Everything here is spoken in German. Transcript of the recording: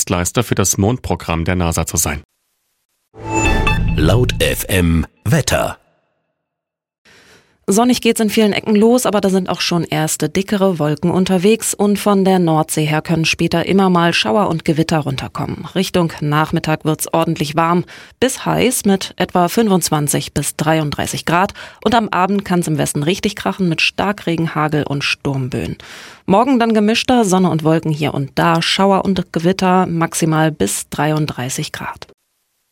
Dienstleister für das Mondprogramm der NASA zu sein. Laut FM Wetter. Sonnig geht's in vielen Ecken los, aber da sind auch schon erste dickere Wolken unterwegs und von der Nordsee her können später immer mal Schauer und Gewitter runterkommen. Richtung Nachmittag wird's ordentlich warm bis heiß mit etwa 25 bis 33 Grad und am Abend kann's im Westen richtig krachen mit Starkregen, Hagel und Sturmböen. Morgen dann gemischter, Sonne und Wolken hier und da, Schauer und Gewitter, maximal bis 33 Grad.